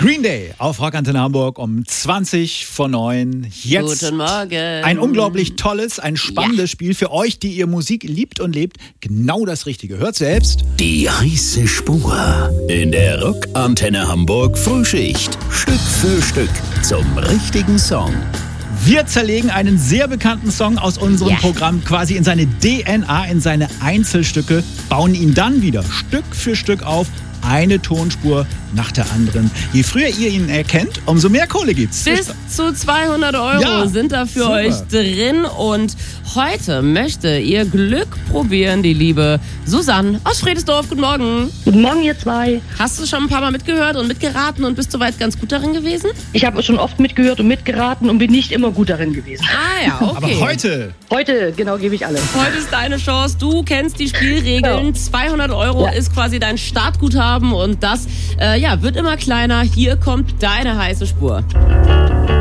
Green Day auf Rock Antenne Hamburg um 20:09. Jetzt Guten Morgen. ein unglaublich tolles, ein spannendes Spiel für euch, die ihr Musik liebt und lebt. Genau das Richtige. Hört selbst. Die heiße Spur in der Rock Antenne Hamburg Frühschicht. Stück für Stück zum richtigen Song. Wir zerlegen einen sehr bekannten Song aus unserem Programm quasi in seine DNA, in seine Einzelstücke, bauen ihn dann wieder Stück für Stück auf. Eine Tonspur nach der anderen. Je früher ihr ihn erkennt, umso mehr Kohle gibt's. Bis zu 200 € sind da für euch drin. Und heute möchte ihr Glück probieren, die liebe Susanne aus Friedesdorf. Guten Morgen. Guten Morgen, ihr zwei. Hast du schon ein paar Mal mitgehört und mitgeraten und bist soweit ganz gut darin gewesen? Ich habe schon oft mitgehört und mitgeraten und bin nicht immer gut darin gewesen. Ah ja, okay. Aber heute... Heute, genau, gebe ich alles. Heute ist deine Chance. Du kennst die Spielregeln. 200 € ist quasi dein Startguthaben und das wird immer kleiner. Hier kommt deine heiße Spur.